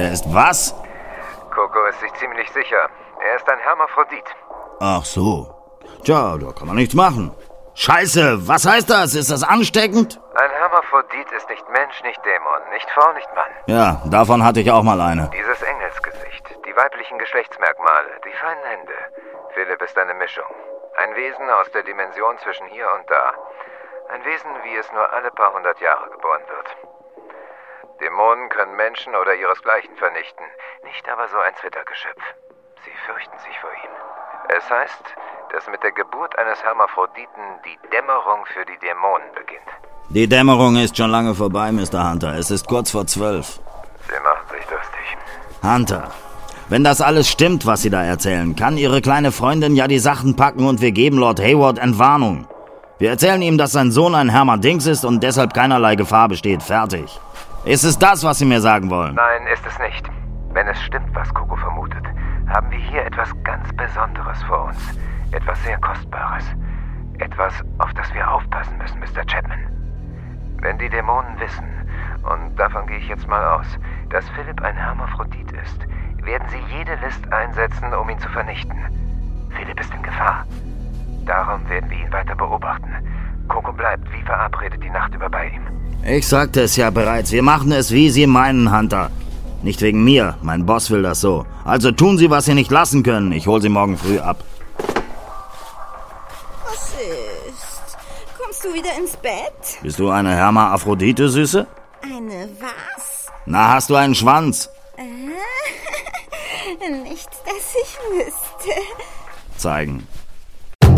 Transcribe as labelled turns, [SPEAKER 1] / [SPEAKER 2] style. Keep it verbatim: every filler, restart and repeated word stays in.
[SPEAKER 1] Er ist was?
[SPEAKER 2] Coco ist sich ziemlich sicher. Er ist ein Hermaphrodit.
[SPEAKER 1] Ach so. Tja, da kann man nichts machen. Scheiße, was heißt das? Ist das ansteckend?
[SPEAKER 2] Ein Hermaphrodit ist nicht Mensch, nicht Dämon, nicht Frau, nicht Mann.
[SPEAKER 1] Ja, davon hatte ich auch mal eine.
[SPEAKER 2] Dieses Engelsgesicht, die weiblichen Geschlechtsmerkmale, die feinen Hände. Philipp ist eine Mischung. Ein Wesen aus der Dimension zwischen hier und da. Ein Wesen, wie es nur alle paar hundert Jahre geboren wird. Dämonen können Menschen oder ihresgleichen vernichten, nicht aber so ein Zwittergeschöpf. Sie fürchten sich vor ihm. Es heißt, dass mit der Geburt eines Hermaphroditen die Dämmerung für die Dämonen beginnt.
[SPEAKER 1] Die Dämmerung ist schon lange vorbei, Mister Hunter. Es ist kurz vor zwölf.
[SPEAKER 2] Sie machen sich lustig.
[SPEAKER 1] Hunter, wenn das alles stimmt, was Sie da erzählen, kann Ihre kleine Freundin ja die Sachen packen und wir geben Lord Hayward Entwarnung. Wir erzählen ihm, dass sein Sohn ein Hermerdings ist und deshalb keinerlei Gefahr besteht. Fertig. Ist es das, was Sie mir sagen wollen?
[SPEAKER 2] Nein, ist es nicht. Wenn es stimmt, was Coco vermutet, haben wir hier etwas ganz Besonderes vor uns. Etwas sehr Kostbares. Etwas, auf das wir aufpassen müssen, Mister Chapman. Wenn die Dämonen wissen, und davon gehe ich jetzt mal aus, dass Philipp ein Hermaphrodit ist, werden sie jede List einsetzen, um ihn zu vernichten. Philipp ist in Gefahr. Darum werden wir ihn weiter beobachten. Coco bleibt wie verabredet die Nacht über bei ihm.
[SPEAKER 1] Ich sagte es ja bereits, wir machen es, wie Sie meinen, Hunter. Nicht wegen mir, mein Boss will das so. Also tun Sie, was Sie nicht lassen können. Ich hol Sie morgen früh ab.
[SPEAKER 3] Was ist? Kommst du wieder ins Bett?
[SPEAKER 1] Bist du eine Hermaphrodite, Süße?
[SPEAKER 3] Eine was?
[SPEAKER 1] Na, hast du einen Schwanz?
[SPEAKER 3] Äh, nicht, dass ich wüsste.
[SPEAKER 1] Zeigen.